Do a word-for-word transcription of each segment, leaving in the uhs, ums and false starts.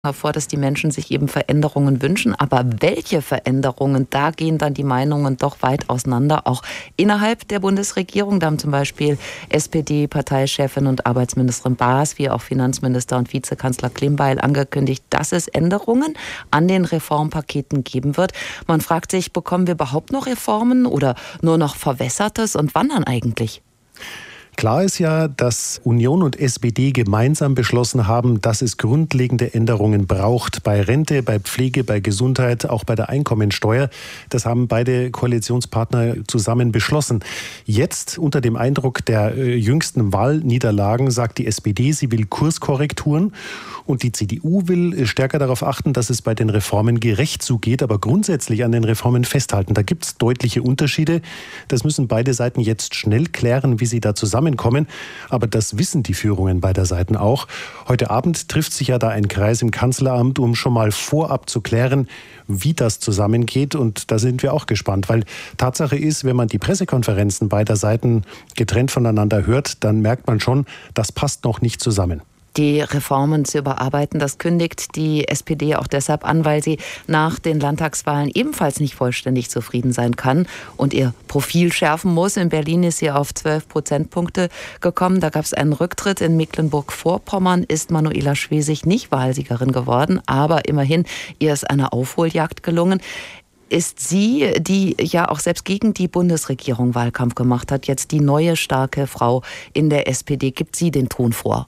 hervor, dass die Menschen sich eben Veränderungen wünschen. Aber welche Veränderungen, da gehen dann die Meinungen doch weit auseinander, auch innerhalb der Bundesregierung. Da haben zum Beispiel S P D-Parteichefin und Arbeitsministerin Baas wie auch Finanzminister und Vizekanzler Klingbeil angekündigt, dass es Änderungen an den Reformpaketen geben wird. Man fragt sich, bekommen wir überhaupt noch Reformen oder nur noch Verwässertes und wann dann eigentlich? Klar ist ja, dass Union und S P D gemeinsam beschlossen haben, dass es grundlegende Änderungen braucht. Bei Rente, bei Pflege, bei Gesundheit, auch bei der Einkommensteuer. Das haben beide Koalitionspartner zusammen beschlossen. Jetzt, unter dem Eindruck der äh, jüngsten Wahlniederlagen, sagt die S P D, sie will Kurskorrekturen. Und die C D U will stärker darauf achten, dass es bei den Reformen gerecht zugeht, aber grundsätzlich an den Reformen festhalten. Da gibt es deutliche Unterschiede. Das müssen beide Seiten jetzt schnell klären, wie sie da zusammenkommen. Aber das wissen die Führungen beider Seiten auch. Heute Abend trifft sich ja da ein Kreis im Kanzleramt, um schon mal vorab zu klären, wie das zusammengeht. Und da sind wir auch gespannt, weil Tatsache ist, wenn man die Pressekonferenzen beider Seiten getrennt voneinander hört, dann merkt man schon, das passt noch nicht zusammen. Die Reformen zu überarbeiten, das kündigt die S P D auch deshalb an, weil sie nach den Landtagswahlen ebenfalls nicht vollständig zufrieden sein kann und ihr Profil schärfen muss. In Berlin ist sie auf zwölf Prozentpunkte gekommen. Da gab es einen Rücktritt. In Mecklenburg-Vorpommern ist Manuela Schwesig nicht Wahlsiegerin geworden, aber immerhin, ihr ist eine Aufholjagd gelungen. Ist sie, die ja auch selbst gegen die Bundesregierung Wahlkampf gemacht hat, jetzt die neue starke Frau in der S P D? Gibt sie den Ton vor?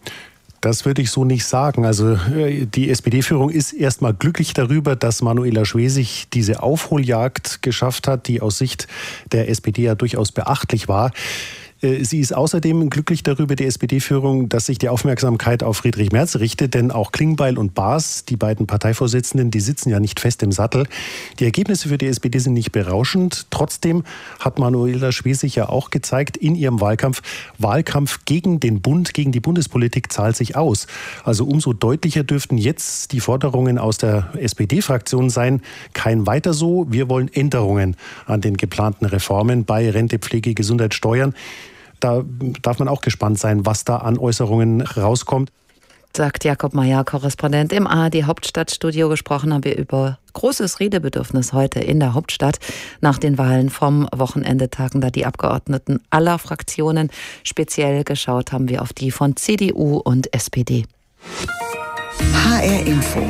Das würde ich so nicht sagen. Also die S P D-Führung ist erstmal glücklich darüber, dass Manuela Schwesig diese Aufholjagd geschafft hat, die aus Sicht der S P D ja durchaus beachtlich war. Sie ist außerdem glücklich darüber, die S P D-Führung, dass sich die Aufmerksamkeit auf Friedrich Merz richtet, denn auch Klingbeil und Baas, die beiden Parteivorsitzenden, die sitzen ja nicht fest im Sattel. Die Ergebnisse für die S P D sind nicht berauschend. Trotzdem hat Manuela Schwesig ja auch gezeigt in ihrem Wahlkampf, Wahlkampf gegen den Bund, gegen die Bundespolitik zahlt sich aus. Also umso deutlicher dürften jetzt die Forderungen aus der S P D-Fraktion sein, kein weiter so, wir wollen Änderungen an den geplanten Reformen bei Rente, Pflege, Gesundheit, Steuern. Da darf man auch gespannt sein, was da an Äußerungen rauskommt. Sagt Jakob Mayer, Korrespondent im A R D-Hauptstadtstudio. Gesprochen haben wir über großes Redebedürfnis heute in der Hauptstadt. Nach den Wahlen vom Wochenende tagen da die Abgeordneten aller Fraktionen. Speziell geschaut haben wir auf die von C D U und S P D. H R Info.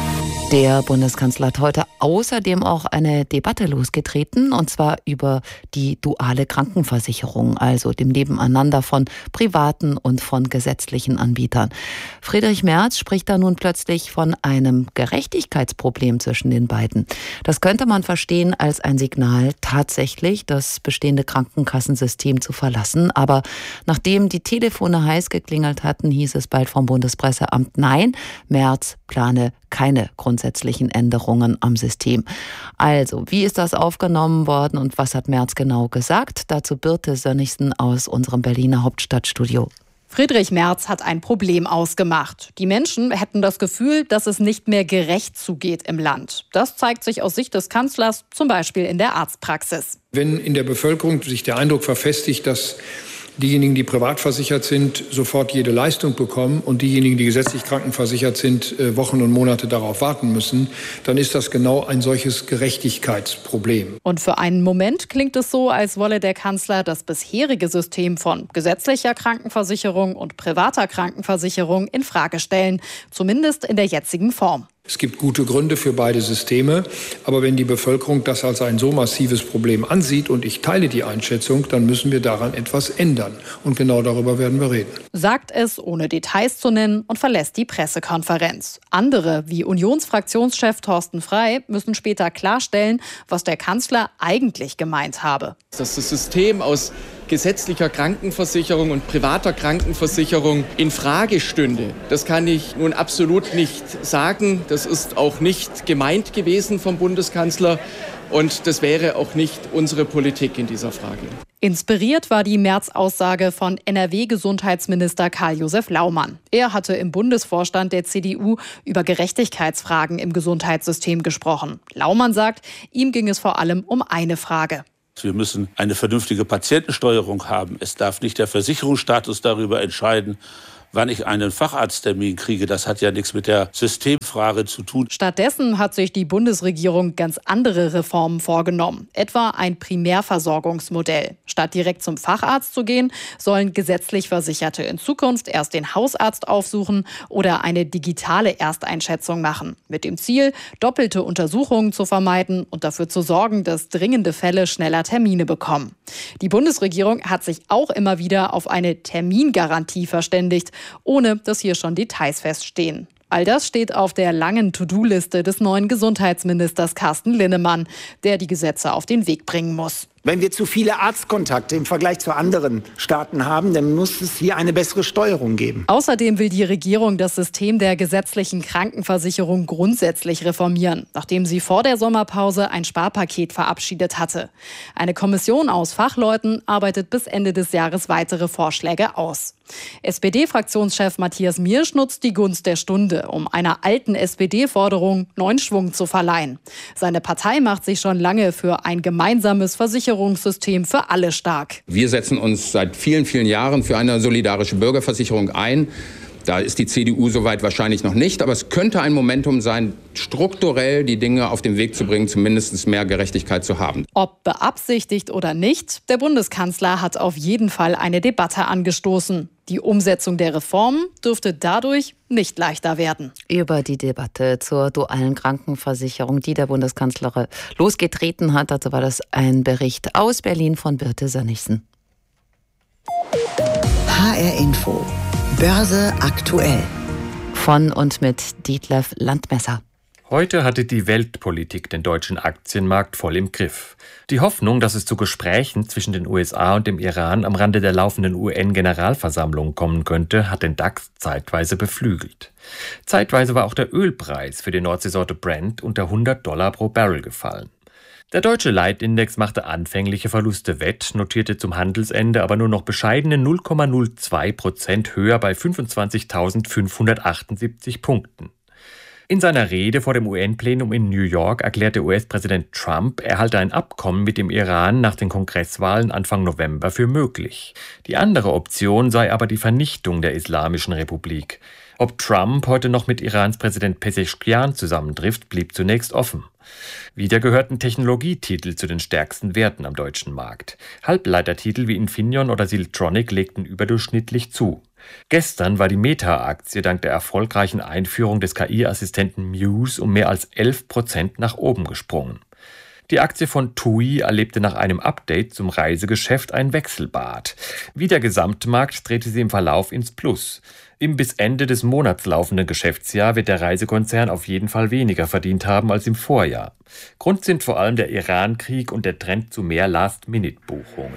Der Bundeskanzler hat heute außerdem auch eine Debatte losgetreten, und zwar über die duale Krankenversicherung, also dem Nebeneinander von privaten und von gesetzlichen Anbietern. Friedrich Merz spricht da nun plötzlich von einem Gerechtigkeitsproblem zwischen den beiden. Das könnte man verstehen als ein Signal, tatsächlich das bestehende Krankenkassensystem zu verlassen. Aber nachdem die Telefone heiß geklingelt hatten, hieß es bald vom Bundespresseamt, nein, Merz plane keine grundsätzlichen Änderungen am System. Also, wie ist das aufgenommen worden und was hat Merz genau gesagt? Dazu Birte Sönnigsen aus unserem Berliner Hauptstadtstudio. Friedrich Merz hat ein Problem ausgemacht. Die Menschen hätten das Gefühl, dass es nicht mehr gerecht zugeht im Land. Das zeigt sich aus Sicht des Kanzlers zum Beispiel in der Arztpraxis. Wenn in der Bevölkerung sich der Eindruck verfestigt, dass diejenigen, die privat versichert sind, sofort jede Leistung bekommen und diejenigen, die gesetzlich krankenversichert sind, Wochen und Monate darauf warten müssen, dann ist das genau ein solches Gerechtigkeitsproblem. Und für einen Moment klingt es so, als wolle der Kanzler das bisherige System von gesetzlicher Krankenversicherung und privater Krankenversicherung in Frage stellen, zumindest in der jetzigen Form. Es gibt gute Gründe für beide Systeme, aber wenn die Bevölkerung das als ein so massives Problem ansieht, und ich teile die Einschätzung, dann müssen wir daran etwas ändern. Und genau darüber werden wir reden. Sagt es, ohne Details zu nennen, und verlässt die Pressekonferenz. Andere, wie Unionsfraktionschef Thorsten Frey, müssen später klarstellen, was der Kanzler eigentlich gemeint habe. Dass das System aus gesetzlicher Krankenversicherung und privater Krankenversicherung in Frage stünde, das kann ich nun absolut nicht sagen. Das ist auch nicht gemeint gewesen vom Bundeskanzler und das wäre auch nicht unsere Politik in dieser Frage. Inspiriert war die Merz-Aussage von N R W-Gesundheitsminister Karl-Josef Laumann. Er hatte im Bundesvorstand der C D U über Gerechtigkeitsfragen im Gesundheitssystem gesprochen. Laumann sagt, ihm ging es vor allem um eine Frage. Wir müssen eine vernünftige Patientensteuerung haben. Es darf nicht der Versicherungsstatus darüber entscheiden, wann ich einen Facharzttermin kriege. Das hat ja nichts mit der Systemfrage zu tun. Stattdessen hat sich die Bundesregierung ganz andere Reformen vorgenommen. Etwa ein Primärversorgungsmodell. Statt direkt zum Facharzt zu gehen, sollen gesetzlich Versicherte in Zukunft erst den Hausarzt aufsuchen oder eine digitale Ersteinschätzung machen. Mit dem Ziel, doppelte Untersuchungen zu vermeiden und dafür zu sorgen, dass dringende Fälle schneller Termine bekommen. Die Bundesregierung hat sich auch immer wieder auf eine Termingarantie verständigt, ohne dass hier schon Details feststehen. All das steht auf der langen To-Do-Liste des neuen Gesundheitsministers Carsten Linnemann, der die Gesetze auf den Weg bringen muss. Wenn wir zu viele Arztkontakte im Vergleich zu anderen Staaten haben, dann muss es hier eine bessere Steuerung geben. Außerdem will die Regierung das System der gesetzlichen Krankenversicherung grundsätzlich reformieren, nachdem sie vor der Sommerpause ein Sparpaket verabschiedet hatte. Eine Kommission aus Fachleuten arbeitet bis Ende des Jahres weitere Vorschläge aus. S P D-Fraktionschef Matthias Miersch nutzt die Gunst der Stunde, um einer alten S P D-Forderung neuen Schwung zu verleihen. Seine Partei macht sich schon lange für ein gemeinsames Versicherungssystem für alle stark. Wir setzen uns seit vielen, vielen Jahren für eine solidarische Bürgerversicherung ein. Da ist die C D U soweit wahrscheinlich noch nicht, aber es könnte ein Momentum sein, strukturell die Dinge auf den Weg zu bringen, zumindest mehr Gerechtigkeit zu haben. Ob beabsichtigt oder nicht, der Bundeskanzler hat auf jeden Fall eine Debatte angestoßen. Die Umsetzung der Reformen dürfte dadurch nicht leichter werden. Über die Debatte zur dualen Krankenversicherung, die der Bundeskanzler losgetreten hat, dazu war das ein Bericht aus Berlin von Birte Sönnigsen. H R Info. Börse aktuell. Von und mit Dietlef Landmesser. Heute hatte die Weltpolitik den deutschen Aktienmarkt voll im Griff. Die Hoffnung, dass es zu Gesprächen zwischen den U S A und dem Iran am Rande der laufenden U N-Generalversammlung kommen könnte, hat den DAX zeitweise beflügelt. Zeitweise war auch der Ölpreis für die Nordseesorte Brent unter hundert Dollar pro Barrel gefallen. Der deutsche Leitindex machte anfängliche Verluste wett, notierte zum Handelsende aber nur noch bescheidene null Komma null zwei Prozent höher bei fünfundzwanzigtausendfünfhundertachtundsiebzig Punkten. In seiner Rede vor dem U N-Plenum in New York erklärte U S-Präsident Trump, er halte ein Abkommen mit dem Iran nach den Kongresswahlen Anfang November für möglich. Die andere Option sei aber die Vernichtung der Islamischen Republik. Ob Trump heute noch mit Irans Präsident Pezeshkian zusammentrifft, blieb zunächst offen. Wieder gehörten Technologietitel zu den stärksten Werten am deutschen Markt. Halbleitertitel wie Infineon oder Siltronic legten überdurchschnittlich zu. Gestern war die Meta-Aktie dank der erfolgreichen Einführung des K I-Assistenten Muse um mehr als elf Prozent nach oben gesprungen. Die Aktie von T U I erlebte nach einem Update zum Reisegeschäft ein Wechselbad. Wie der Gesamtmarkt drehte sie im Verlauf ins Plus. Im bis Ende des Monats laufenden Geschäftsjahr wird der Reisekonzern auf jeden Fall weniger verdient haben als im Vorjahr. Grund sind vor allem der Iran-Krieg und der Trend zu mehr Last-Minute-Buchungen.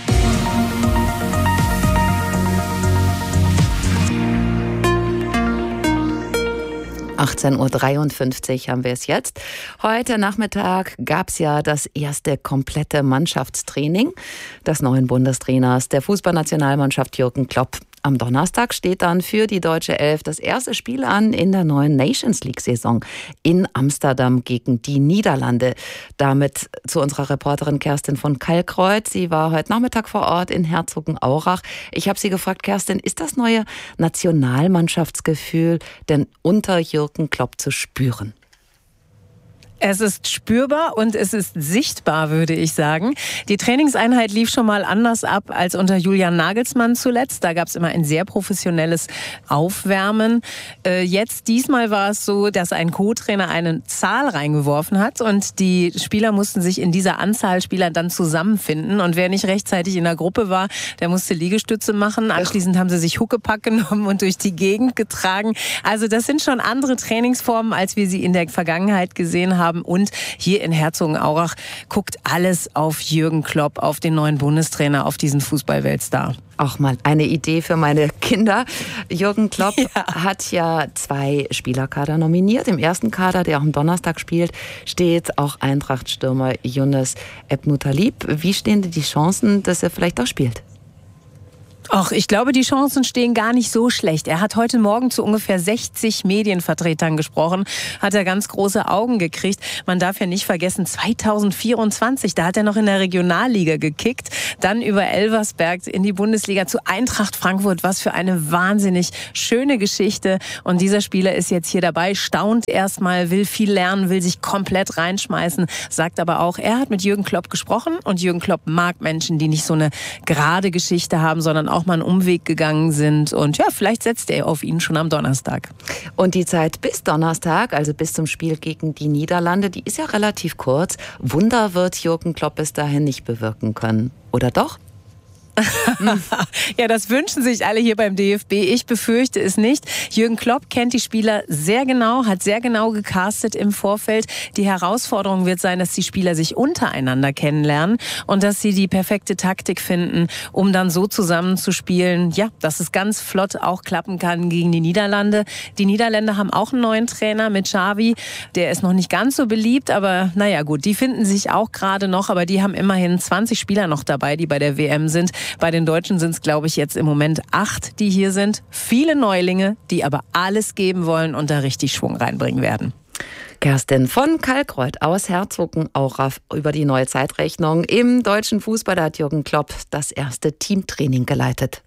achtzehn Uhr dreiundfünfzig haben wir es jetzt. Heute Nachmittag gab es ja das erste komplette Mannschaftstraining des neuen Bundestrainers der Fußballnationalmannschaft Jürgen Klopp. Am Donnerstag steht dann für die deutsche Elf das erste Spiel an in der neuen Nations League-Saison in Amsterdam gegen die Niederlande. Damit zu unserer Reporterin Kerstin von Kalkreuth. Sie war heute Nachmittag vor Ort in Herzogenaurach. Ich habe sie gefragt, Kerstin, ist das neue Nationalmannschaftsgefühl denn unter Jürgen Klopp zu spüren? Es ist spürbar und es ist sichtbar, würde ich sagen. Die Trainingseinheit lief schon mal anders ab als unter Julian Nagelsmann zuletzt. Da gab es immer ein sehr professionelles Aufwärmen. Äh, jetzt, diesmal war es so, dass ein Co-Trainer eine Zahl reingeworfen hat und die Spieler mussten sich in dieser Anzahl Spieler dann zusammenfinden. Und wer nicht rechtzeitig in der Gruppe war, der musste Liegestütze machen. Anschließend haben sie sich Huckepack genommen und durch die Gegend getragen. Also das sind schon andere Trainingsformen, als wir sie in der Vergangenheit gesehen haben. Und hier in Herzogenaurach guckt alles auf Jürgen Klopp, auf den neuen Bundestrainer, auf diesen Fußballweltstar. Auch mal eine Idee für meine Kinder. Jürgen Klopp ja. hat ja zwei Spielerkader nominiert. Im ersten Kader, der auch am Donnerstag spielt, steht auch Eintracht-Stürmer Younes Ebnoutalib. Wie stehen denn die Chancen, dass er vielleicht auch spielt? Ach, ich glaube, die Chancen stehen gar nicht so schlecht. Er hat heute Morgen zu ungefähr sechzig Medienvertretern gesprochen, hat er ganz große Augen gekriegt. Man darf ja nicht vergessen, zweitausendvierundzwanzig, da hat er noch in der Regionalliga gekickt, dann über Elversberg in die Bundesliga zu Eintracht Frankfurt. Was für eine wahnsinnig schöne Geschichte. Und dieser Spieler ist jetzt hier dabei, staunt erstmal, will viel lernen, will sich komplett reinschmeißen, sagt aber auch, er hat mit Jürgen Klopp gesprochen und Jürgen Klopp mag Menschen, die nicht so eine gerade Geschichte haben, sondern auch mal einen Umweg gegangen sind. Und ja, vielleicht setzt er auf ihn schon am Donnerstag. Und die Zeit bis Donnerstag, also bis zum Spiel gegen die Niederlande, die ist ja relativ kurz. Wunder wird Jürgen Klopp bis dahin nicht bewirken können. Oder doch? Ja, das wünschen sich alle hier beim D F B. Ich befürchte es nicht. Jürgen Klopp kennt die Spieler sehr genau, hat sehr genau gecastet im Vorfeld. Die Herausforderung wird sein, dass die Spieler sich untereinander kennenlernen und dass sie die perfekte Taktik finden, um dann so zusammenzuspielen, ja, dass es ganz flott auch klappen kann gegen die Niederlande. Die Niederländer haben auch einen neuen Trainer mit Xavi. Der ist noch nicht ganz so beliebt, aber naja gut, die finden sich auch gerade noch, aber die haben immerhin zwanzig Spieler noch dabei, die bei der W M sind. Bei den Deutschen sind es, glaube ich, jetzt im Moment acht, die hier sind. Viele Neulinge, die aber alles geben wollen und da richtig Schwung reinbringen werden. Kerstin von Kalkreuth aus Herzogenaurach über die neue Zeitrechnung. Im deutschen Fußball hat Jürgen Klopp das erste Teamtraining geleitet.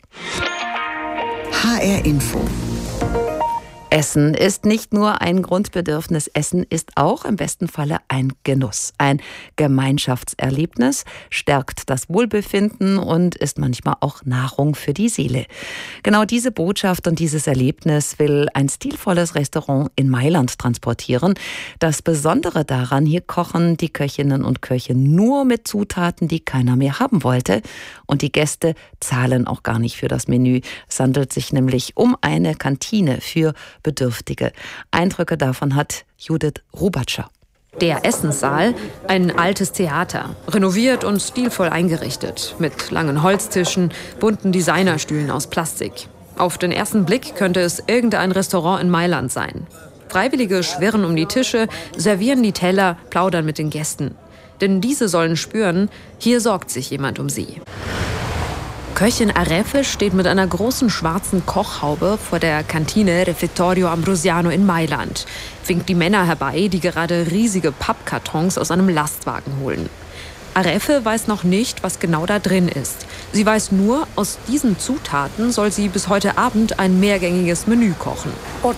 H R Info. Essen ist nicht nur ein Grundbedürfnis, Essen ist auch im besten Falle ein Genuss. Ein Gemeinschaftserlebnis, stärkt das Wohlbefinden und ist manchmal auch Nahrung für die Seele. Genau diese Botschaft und dieses Erlebnis will ein stilvolles Restaurant in Mailand transportieren. Das Besondere daran, hier kochen die Köchinnen und Köche nur mit Zutaten, die keiner mehr haben wollte. Und die Gäste zahlen auch gar nicht für das Menü. Es handelt sich nämlich um eine Kantine für Bedürftige. Eindrücke davon hat Judith Rubatscher. Der Essenssaal, ein altes Theater, renoviert und stilvoll eingerichtet, mit langen Holztischen, bunten Designerstühlen aus Plastik. Auf den ersten Blick könnte es irgendein Restaurant in Mailand sein. Freiwillige schwirren um die Tische, servieren die Teller, plaudern mit den Gästen. Denn diese sollen spüren, hier sorgt sich jemand um sie. Köchin Arefe steht mit einer großen schwarzen Kochhaube vor der Kantine Refettorio Ambrosiano in Mailand, winkt die Männer herbei, die gerade riesige Pappkartons aus einem Lastwagen holen. Arefe weiß noch nicht, was genau da drin ist. Sie weiß nur, aus diesen Zutaten soll sie bis heute Abend ein mehrgängiges Menü kochen.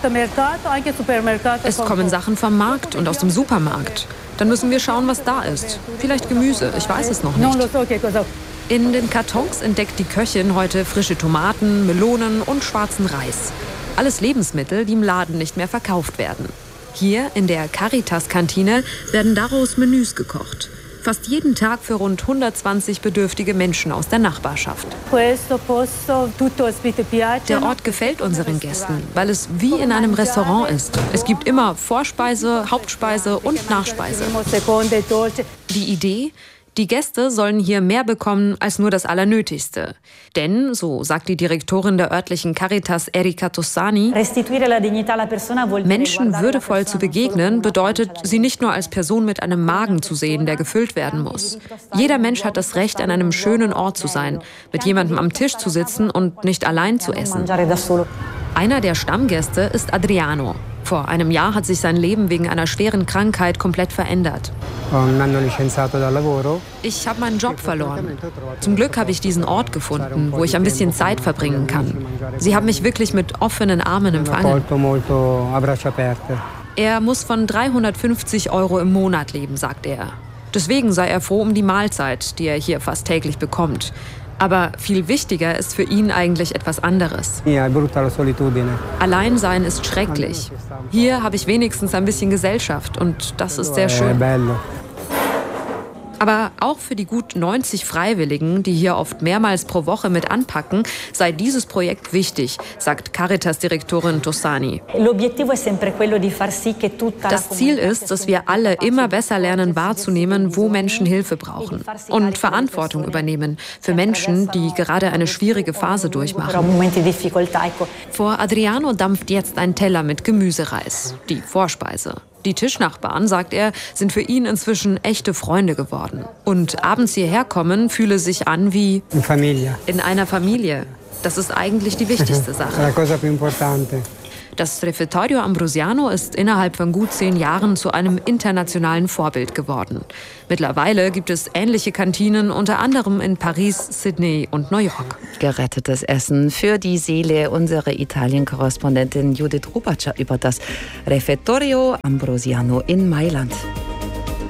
Es kommen Sachen vom Markt und aus dem Supermarkt. Dann müssen wir schauen, was da ist. Vielleicht Gemüse, ich weiß es noch nicht. In den Kartons entdeckt die Köchin heute frische Tomaten, Melonen und schwarzen Reis. Alles Lebensmittel, die im Laden nicht mehr verkauft werden. Hier in der Caritas-Kantine werden daraus Menüs gekocht. Fast jeden Tag für rund hundertzwanzig bedürftige Menschen aus der Nachbarschaft. Der Ort gefällt unseren Gästen, weil es wie in einem Restaurant ist. Es gibt immer Vorspeise, Hauptspeise und Nachspeise. Die Idee? Die Gäste sollen hier mehr bekommen als nur das Allernötigste. Denn, so sagt die Direktorin der örtlichen Caritas Erika Tossani, Menschen würdevoll zu begegnen, bedeutet, sie nicht nur als Person mit einem Magen zu sehen, der gefüllt werden muss. Jeder Mensch hat das Recht, an einem schönen Ort zu sein, mit jemandem am Tisch zu sitzen und nicht allein zu essen. Einer der Stammgäste ist Adriano. Vor einem Jahr hat sich sein Leben wegen einer schweren Krankheit komplett verändert. Ich habe meinen Job verloren. Zum Glück habe ich diesen Ort gefunden, wo ich ein bisschen Zeit verbringen kann. Sie haben mich wirklich mit offenen Armen empfangen. Er muss von dreihundertfünfzig Euro im Monat leben, sagt er. Deswegen sei er froh um die Mahlzeit, die er hier fast täglich bekommt. Aber viel wichtiger ist für ihn eigentlich etwas anderes. Alleinsein ist schrecklich. Hier habe ich wenigstens ein bisschen Gesellschaft und das ist sehr schön. Aber auch für die gut neunzig Freiwilligen, die hier oft mehrmals pro Woche mit anpacken, sei dieses Projekt wichtig, sagt Caritas-Direktorin Tossani. Das Ziel ist, dass wir alle immer besser lernen wahrzunehmen, wo Menschen Hilfe brauchen und Verantwortung übernehmen für Menschen, die gerade eine schwierige Phase durchmachen. Vor Adriano dampft jetzt ein Teller mit Gemüsereis, die Vorspeise. Die Tischnachbarn, sagt er, sind für ihn inzwischen echte Freunde geworden. Und abends hierher kommen, fühle sich an wie in einer Familie. Das ist eigentlich die wichtigste Sache. Das Refettorio Ambrosiano ist innerhalb von gut zehn Jahren zu einem internationalen Vorbild geworden. Mittlerweile gibt es ähnliche Kantinen, unter anderem in Paris, Sydney und New York. Gerettetes Essen für die Seele. Unsere Italien-Korrespondentin Judith Rubatscher über das Refettorio Ambrosiano in Mailand.